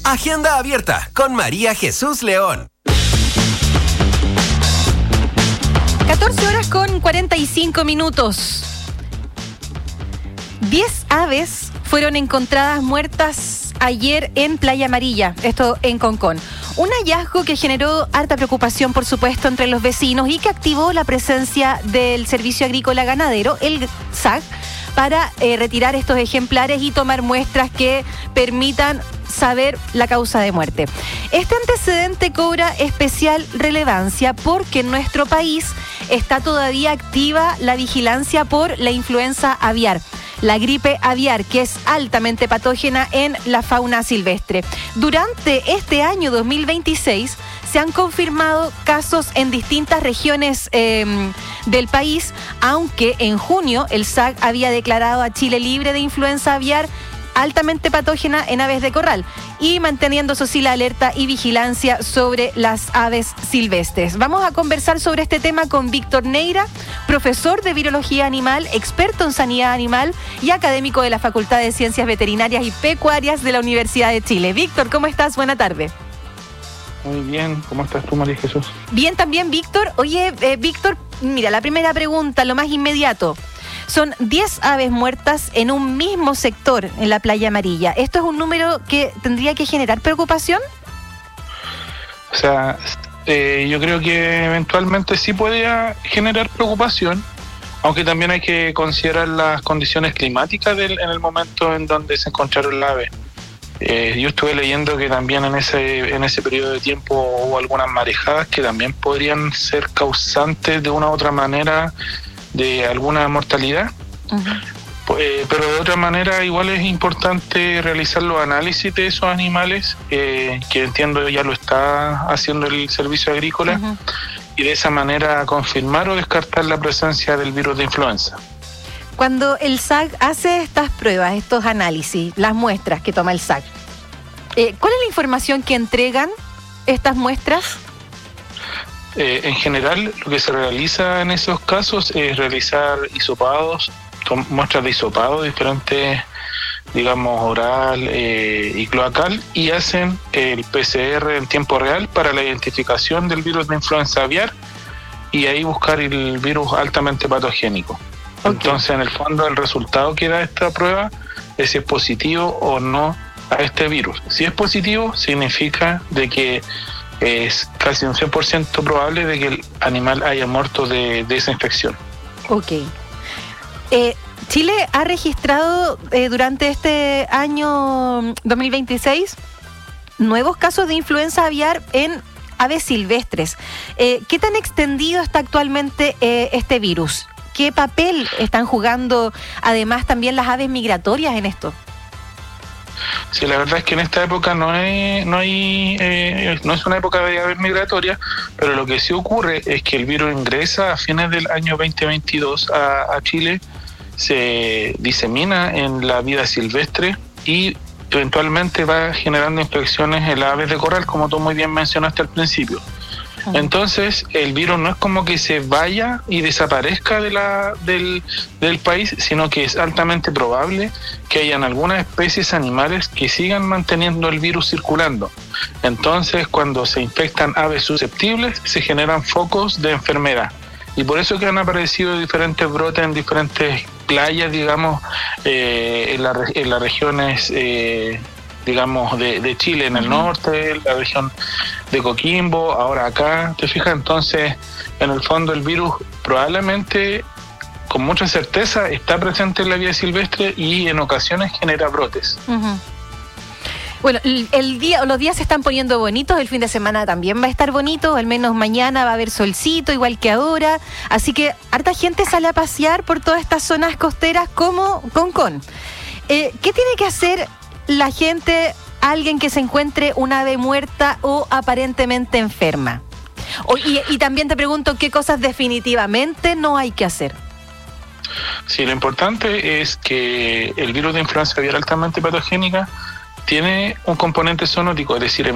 Agenda abierta con María Jesús León. 14:45. 10 aves fueron encontradas muertas ayer en Playa Amarilla, esto en Concón. Un hallazgo que generó harta preocupación, por supuesto, entre los vecinos y que activó la presencia del Servicio Agrícola Ganadero, el SAG, para retirar estos ejemplares y tomar muestras que permitan saber la causa de muerte. Este antecedente cobra especial relevancia porque en nuestro país está todavía activa la vigilancia por la influenza aviar, la gripe aviar, que es altamente patógena en la fauna silvestre. Durante este año 2026 se han confirmado casos en distintas regiones del país, aunque en junio el SAG había declarado a Chile libre de influenza aviar altamente patógena en aves de corral y manteniendo, eso sí, la alerta y vigilancia sobre las aves silvestres. Vamos a conversar sobre este tema con Víctor Neira, profesor de Virología Animal, experto en sanidad animal y académico de la Facultad de Ciencias Veterinarias y Pecuarias de la Universidad de Chile. Víctor, ¿cómo estás? Buena tarde. Muy bien, ¿cómo estás tú, María Jesús? Bien también, Víctor. Oye, Víctor, mira, la primera pregunta, lo más inmediato. Son 10 aves muertas en un mismo sector en la Playa Amarilla. ¿Esto es un número que tendría que generar preocupación? O sea, yo creo que eventualmente sí podría generar preocupación, aunque también hay que considerar las condiciones climáticas en el momento en donde se encontraron las aves. Yo estuve leyendo que también en ese periodo de tiempo hubo algunas marejadas que también podrían ser causantes de una u otra manera de alguna mortalidad. Pero de otra manera igual es importante realizar los análisis de esos animales, que entiendo ya lo está haciendo el servicio agrícola, y de esa manera confirmar o descartar la presencia del virus de influenza. Cuando el SAG hace estas pruebas, estos análisis, las muestras que toma el SAG, ¿cuál es la información que entregan estas muestras? En general, lo que se realiza en esos casos es realizar hisopados, muestras de hisopado diferentes, digamos, oral y cloacal, y hacen el PCR en tiempo real para la identificación del virus de influenza aviar y ahí buscar el virus altamente patogénico. Okay. Entonces, en el fondo, el resultado que da esta prueba es si es positivo o no a este virus. Si es positivo, significa de que es casi un 100% probable de que el animal haya muerto de esa infección. Ok. Chile ha registrado durante este año 2026 nuevos casos de influenza aviar en aves silvestres. ¿Qué tan extendido está actualmente este virus? ¿Qué papel están jugando además también las aves migratorias en esto? Sí, la verdad es que en esta época no es una época de aves migratorias, pero lo que sí ocurre es que el virus ingresa a fines del año 2022 a Chile, se disemina en la vida silvestre y eventualmente va generando infecciones en las aves de corral, como tú muy bien mencionaste al principio. Entonces, el virus no es como que se vaya y desaparezca del país, sino que es altamente probable que hayan algunas especies animales que sigan manteniendo el virus circulando. Entonces, cuando se infectan aves susceptibles, se generan focos de enfermedad. Y por eso que han aparecido diferentes brotes en diferentes playas, digamos, en las regiones digamos, de Chile, en el norte, la región de Coquimbo, ahora acá, ¿te fijas? Entonces, en el fondo el virus probablemente, con mucha certeza, está presente en la vida silvestre y en ocasiones genera brotes. Bueno, los días se están poniendo bonitos, el fin de semana también va a estar bonito, al menos mañana va a haber solcito, igual que ahora, así que harta gente sale a pasear por todas estas zonas costeras como Concón. ¿Qué tiene que hacer la gente, alguien que se encuentre una ave muerta o aparentemente enferma? Y también te pregunto, ¿qué cosas definitivamente no hay que hacer? Sí, lo importante es que el virus de influenza aviar altamente patogénica tiene un componente zoonótico, es decir,